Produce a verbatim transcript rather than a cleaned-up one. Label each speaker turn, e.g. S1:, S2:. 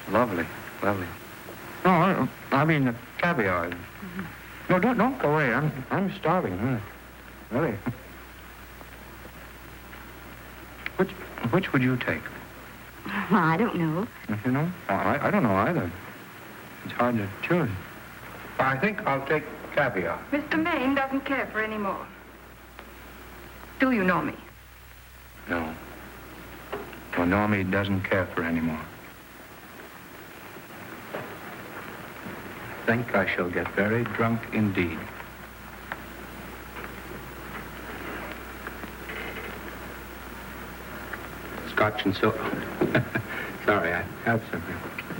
S1: Lovely, lovely. No, I, I mean the caviar. Mm-hmm. No, don't, don't go away. I'm, I'm starving. Huh? Really. Which, which would you take?
S2: I don't know.
S1: You know? I, I don't know either. It's hard to choose. I think I'll take caviar.
S3: Mister Maine doesn't care for any more. Do you know me?
S1: No. Well, Normie doesn't care for any more. I think I shall get very drunk indeed. Scotch and soda. Sorry, I have something.